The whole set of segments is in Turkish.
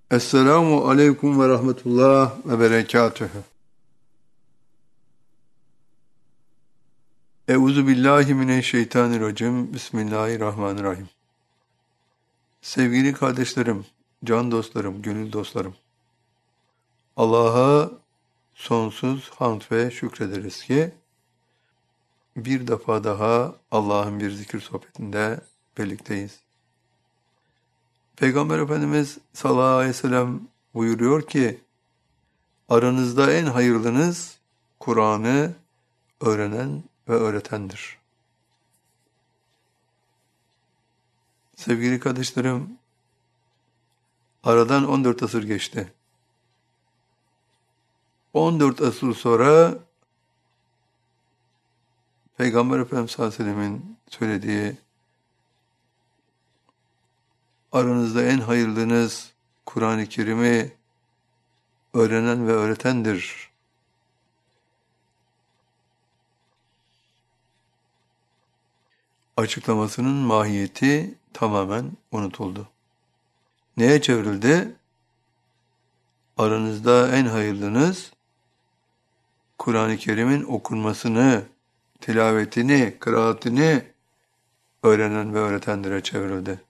Esselamu aleyküm ve rahmetullah ve berekatühü. Euzu billahi mineşşeytanirracim. Bismillahirrahmanirrahim. Sevgili kardeşlerim, can dostlarım, gönül dostlarım. Allah'a sonsuz hamd ve şükrederiz ki bir defa daha Allah'ın bir zikir sohbetinde birlikteyiz. Peygamber Efendimiz sallallahu aleyhi ve sellem buyuruyor ki, aranızda en hayırlınız Kur'an'ı öğrenen ve öğretendir. Sevgili kardeşlerim, aradan 14 asır geçti. 14 asır sonra Peygamber Efendimiz sallallahu aleyhi ve sellemin söylediği aranızda en hayırlınız Kur'an-ı Kerim'i öğrenen ve öğretendir. Açıklamasının mahiyeti tamamen unutuldu. Neye çevrildi? Aranızda en hayırlınız Kur'an-ı Kerim'in okunmasını, tilavetini, kıraatini öğrenen ve öğretendir'e çevrildi.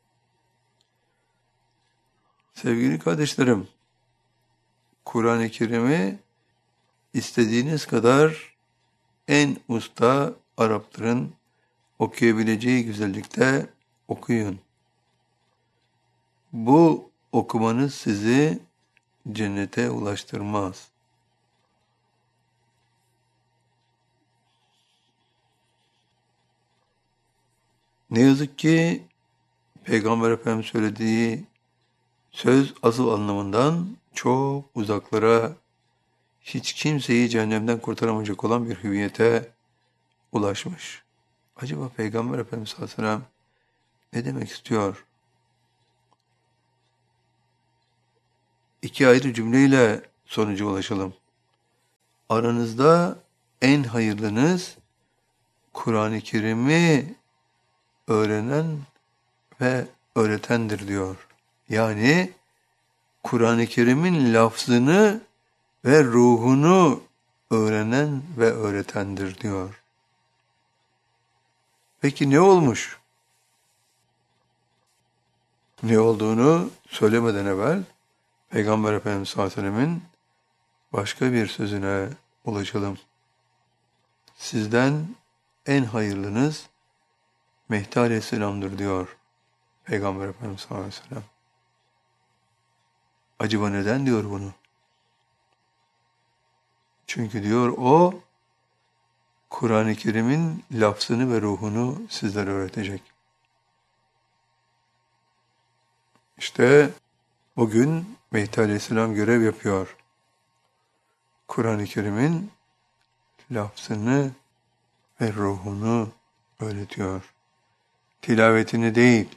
Sevgili kardeşlerim, Kur'an-ı Kerim'i istediğiniz kadar en usta Arapların okuyabileceği güzellikte okuyun. Bu okumanız sizi cennete ulaştırmaz. Ne yazık ki Peygamber Efendimiz söylediği söz asıl anlamından çok uzaklara, hiç kimseyi cehennemden kurtaramayacak olan bir hüviyete ulaşmış. Acaba Peygamber Efendimiz sallallahu aleyhi ve sellem ne demek istiyor? İki ayrı cümleyle sonuca ulaşalım. Aranızda en hayırlınız Kur'an-ı Kerim'i öğrenen ve öğretendir diyor. Yani Kur'an-ı Kerim'in lafzını ve ruhunu öğrenen ve öğretendir diyor. Peki ne olmuş? Ne olduğunu söylemeden evvel Peygamber Efendimiz sallallahu aleyhi ve sellemin başka bir sözüne ulaşalım. Sizden en hayırlınız Mehdi aleyhisselamdır diyor Peygamber Efendimiz sallallahu aleyhi ve sellem. Acaba neden diyor bunu? Çünkü diyor o Kur'an-ı Kerim'in lafzını ve ruhunu sizlere öğretecek. İşte bugün Mehdi aleyhisselam görev yapıyor. Kur'an-ı Kerim'in lafzını ve ruhunu öğretiyor. Tilavetini değil.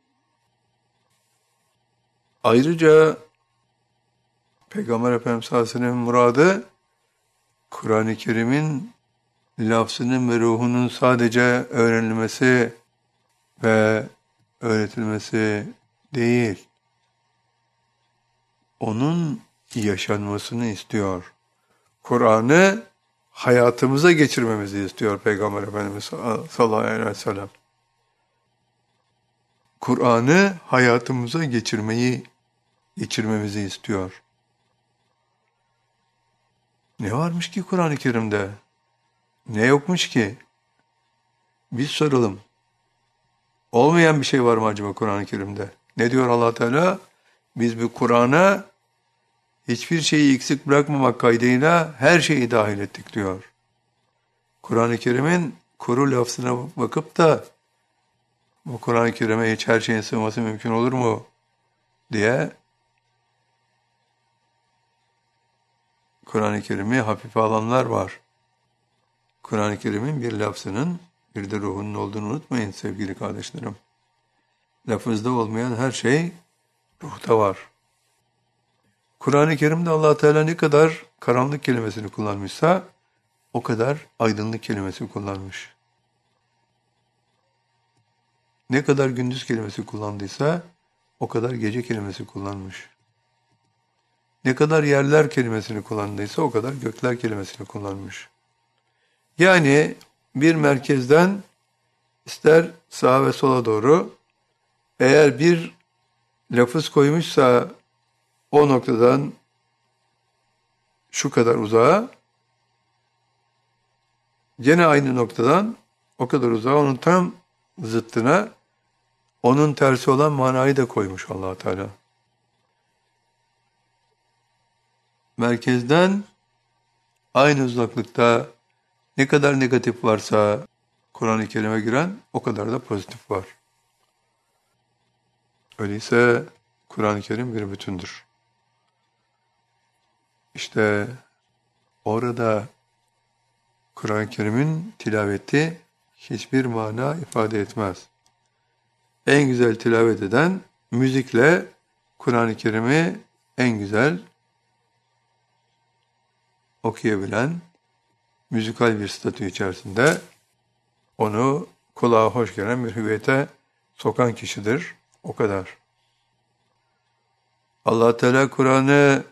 Ayrıca Peygamber Efendimiz sallallahu aleyhi ve sellem'in muradı Kur'an-ı Kerim'in lafzının ve ruhunun sadece öğrenilmesi ve öğretilmesi değil. Onun yaşanmasını istiyor. Kur'an'ı hayatımıza geçirmemizi istiyor Peygamber Efendimiz sallallahu aleyhi ve sellem. Kur'an'ı hayatımıza geçirmemizi istiyor. Ne varmış ki Kur'an-ı Kerim'de? Ne yokmuş ki? Biz soralım. Olmayan bir şey var mı acaba Kur'an-ı Kerim'de? Ne diyor Allah Teala? Biz bu Kur'an'a hiçbir şeyi eksik bırakmamak kaydıyla her şeyi dahil ettik diyor. Kur'an-ı Kerim'in kuru lafzına bakıp da bu Kur'an-ı Kerim'e hiç her şeyin sığması mümkün olur mu diye Kur'an-ı Kerim'i hafife alanlar var. Kur'an-ı Kerim'in bir lafzının bir de ruhunun olduğunu unutmayın sevgili kardeşlerim. Lafızda olmayan her şey ruhta var. Kur'an-ı Kerim'de Allah Teala ne kadar karanlık kelimesini kullanmışsa o kadar aydınlık kelimesi kullanmış. Ne kadar gündüz kelimesi kullandıysa o kadar gece kelimesi kullanmış. Ne kadar yerler kelimesini kullandıysa o kadar gökler kelimesini kullanmış. Yani bir merkezden ister sağa ve sola doğru eğer bir lafız koymuşsa o noktadan şu kadar uzağa, gene aynı noktadan o kadar uzağa onun tam zıttına onun tersi olan manayı da koymuş Allah Teala. Merkezden aynı uzaklıkta ne kadar negatif varsa Kur'an-ı Kerim'e giren o kadar da pozitif var. Öyleyse Kur'an-ı Kerim bir bütündür. İşte orada Kur'an-ı Kerim'in tilaveti hiçbir mana ifade etmez. En güzel tilavet eden müzikle Kur'an-ı Kerim'i en güzel okuyabilen, müzikal bir statü içerisinde onu kulağa hoş gelen bir hüviyete sokan kişidir. O kadar. Allah Teala Kur'an'ı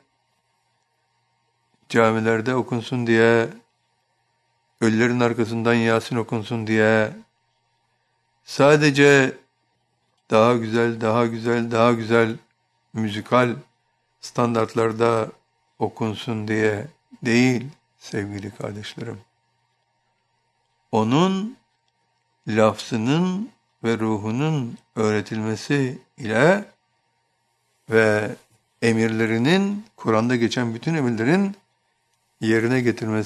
camilerde okunsun diye, ölülerin arkasından Yasin okunsun diye, sadece daha güzel, daha güzel, daha güzel müzikal standartlarda okunsun diye değil sevgili kardeşlerim. Onun lafzının ve ruhunun öğretilmesi ile ve emirlerinin, Kur'an'da geçen bütün emirlerin yerine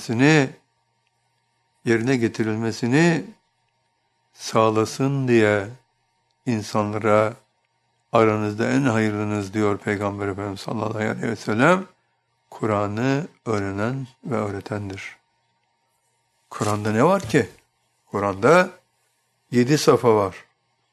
getirilmesini sağlasın diye insanlara aranızda en hayırlınız diyor Peygamber Efendimiz sallallahu aleyhi ve sellem, Kur'an'ı öğrenen ve öğretendir. Kur'an'da ne var ki? Kur'an'da 7 safa var.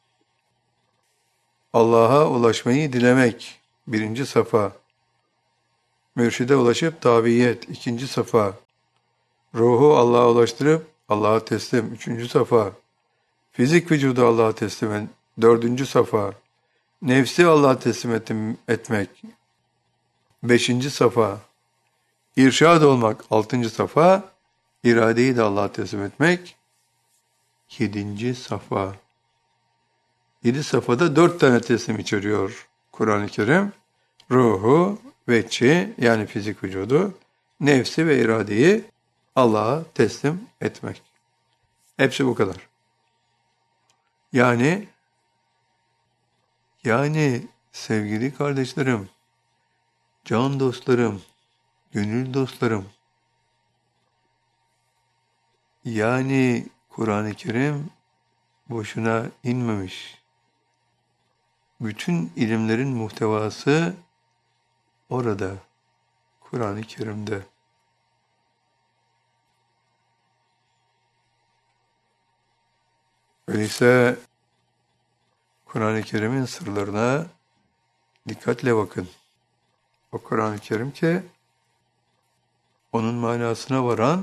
Allah'a ulaşmayı dilemek, 1. safa. Mürşide ulaşıp tabiyet, 2. safa. Ruhu Allah'a ulaştırıp Allah'a teslim, 3. safa. Fizik vücudu Allah'a teslim, 4. safa. Nefsi Allah'a teslim etmek, 5. safa. İrşad olmak, 6. safa. İradeyi de Allah'a teslim etmek, 7. safa. 7 safhada 4 tane teslim içeriyor Kur'an-ı Kerim. Ruhu, vecci yani fizik vücudu, nefsi ve iradeyi Allah'a teslim etmek. Hepsi bu kadar. Yani sevgili kardeşlerim, can dostlarım, gönül dostlarım, yani Kur'an-ı Kerim boşuna inmemiş. Bütün ilimlerin muhtevası orada, Kur'an-ı Kerim'de. Öyleyse Kur'an-ı Kerim'in sırlarına dikkatle bakın. O Kur'an-ı Kerim ki onun manasına varan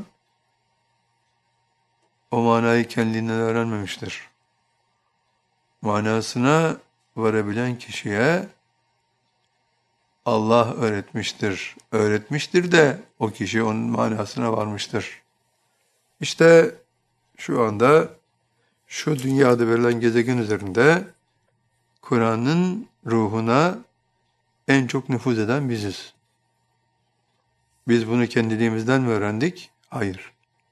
o manayı kendinden öğrenmemiştir. Manasına varabilen kişiye Allah öğretmiştir. Öğretmiştir de o kişi onun manasına varmıştır. İşte şu anda şu dünyada verilen gezegen üzerinde Kur'an'ın ruhuna en çok nüfuz eden biziz. Biz bunu kendiliğimizden mi öğrendik? Hayır.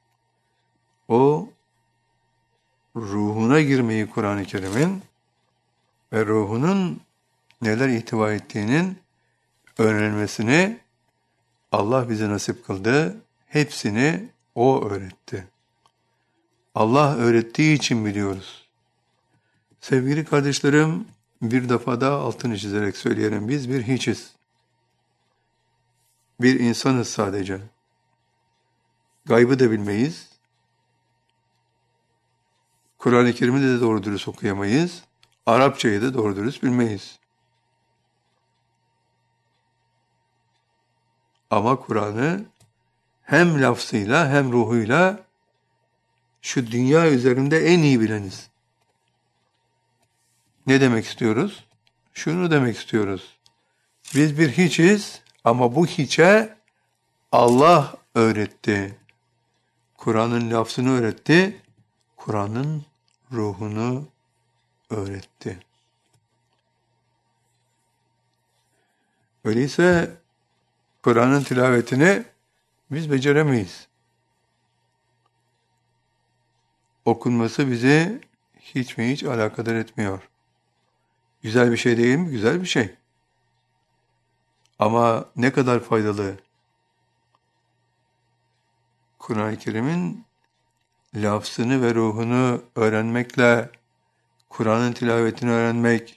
O ruhuna girmeyi Kur'an-ı Kerim'in ve ruhunun neler ihtiva ettiğinin öğrenilmesini Allah bize nasip kıldı. Hepsini O öğretti. Allah öğrettiği için biliyoruz. Sevgili kardeşlerim, bir defa daha altını çizerek söyleyelim. Biz bir hiçiz. Bir insanız sadece. Gaybı da bilmeyiz. Kur'an-ı Kerim'i de doğru dürüst okuyamayız. Arapçayı da doğru dürüst bilmeyiz. Ama Kur'an'ı hem lafzıyla hem ruhuyla şu dünya üzerinde en iyi bileniz. Ne demek istiyoruz? Şunu demek istiyoruz. Biz bir hiçiz Ama bu hiçe Allah öğretti. Kur'an'ın lafzını öğretti. Kur'an'ın ruhunu öğretti. Öyleyse Kur'an'ın tilavetini biz beceremeyiz. Okunması bizi hiç mi hiç alakadar etmiyor. Güzel bir şey değil mi? Güzel bir şey. Ama ne kadar faydalı? Kur'an-ı Kerim'in lafzını ve ruhunu öğrenmekle Kur'an'ın tilavetini öğrenmek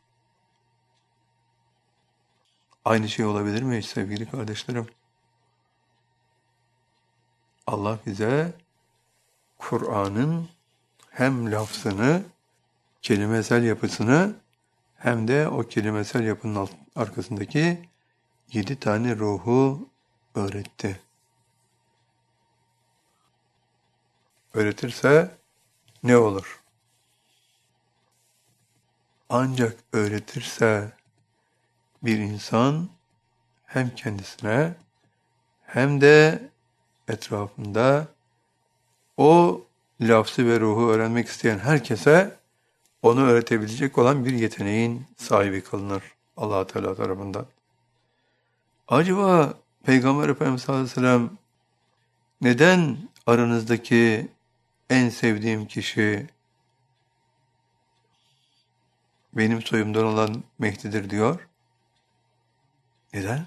aynı şey olabilir mi sevgili kardeşlerim? Allah bize Kur'an'ın hem lafzını, kelimesel yapısını hem de o kelimesel yapının arkasındaki 7 tane ruhu öğretti. Öğretirse ne olur? Ancak öğretirse bir insan hem kendisine hem de etrafında o lafzı ve ruhu öğrenmek isteyen herkese onu öğretebilecek olan bir yeteneğin sahibi kılınır Allah Teala tarafından. Acaba Peygamber Efendimiz sallallahu aleyhi ve sellem neden aranızdaki en sevdiğim kişi benim soyumdan olan Mehdi'dir diyor? Neden?